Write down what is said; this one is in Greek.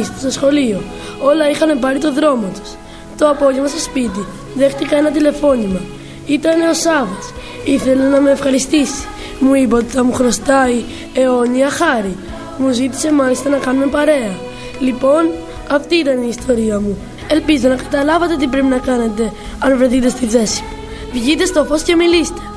εμείς στο σχολείο. Όλα είχαν πάρει το δρόμο τους. Το απόγευμα στο σπίτι δέχτηκα ένα τηλεφώνημα. Ήταν ο Σάββας. Ήθελε να με ευχαριστήσει. Μου είπε ότι θα μου χρωστάει αιώνια χάρη. Μου ζήτησε μάλιστα να κάνουμε παρέα. Λοιπόν, αυτή ήταν η ιστορία μου. Ελπίζω να καταλάβατε τι πρέπει να κάνετε αν βρεθείτε στη θέση μου. Βγείτε στο φως και μιλήστε.